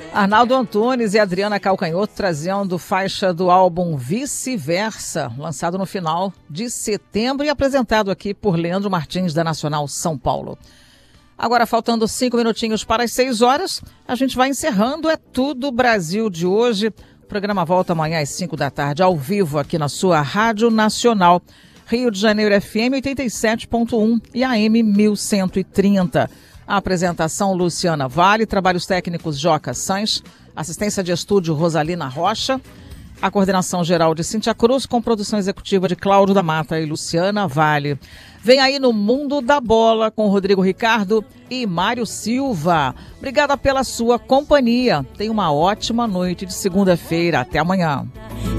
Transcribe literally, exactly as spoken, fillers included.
Arnaldo Antunes e Adriana Calcanhoto trazendo faixa do álbum Vice-Versa, lançado no final de setembro e apresentado aqui por Leandro Martins, da Nacional São Paulo. Agora, faltando cinco minutinhos para as seis horas, a gente vai encerrando É Tudo Brasil de hoje. O programa volta amanhã às cinco da tarde, ao vivo, aqui na sua Rádio Nacional. Rio de Janeiro F M oitenta e sete ponto um e A M mil cento e trinta. A apresentação, Luciana Vale, trabalhos técnicos, Joca Sanz, assistência de estúdio, Rosalina Rocha, a coordenação geral de Cíntia Cruz, com produção executiva de Cláudio da Mata e Luciana Vale. Vem aí no Mundo da Bola, com Rodrigo Ricardo e Mário Silva. Obrigada pela sua companhia. Tenha uma ótima noite de segunda-feira. Até amanhã.